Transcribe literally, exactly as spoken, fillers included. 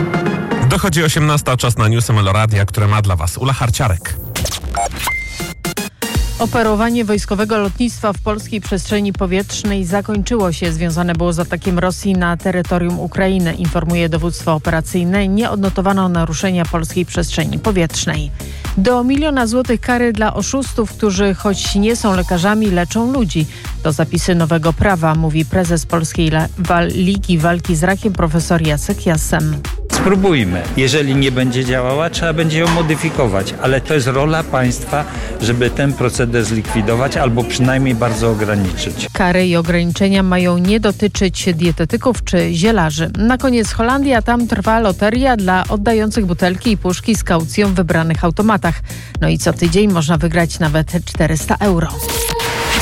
Dochodzi osiemnasta, czas na newsy Meloradia, które ma dla Was Ula Harciarek. Operowanie wojskowego lotnictwa w polskiej przestrzeni powietrznej zakończyło się. Związane było z atakiem Rosji na terytorium Ukrainy, informuje dowództwo operacyjne. Nie odnotowano naruszenia polskiej przestrzeni powietrznej. Do miliona złotych kary dla oszustów, którzy choć nie są lekarzami, leczą ludzi. To zapisy nowego prawa, mówi prezes Polskiej Ligi Walki z Rakiem profesor Jacek Jassem. Spróbujmy. Jeżeli nie będzie działała, trzeba będzie ją modyfikować, ale to jest rola państwa, żeby ten proceder zlikwidować albo przynajmniej bardzo ograniczyć. Kary i ograniczenia mają nie dotyczyć dietetyków czy zielarzy. Na koniec Holandia, tam trwa loteria dla oddających butelki i puszki z kaucją w wybranych automatach. No i co tydzień można wygrać nawet czterysta euro.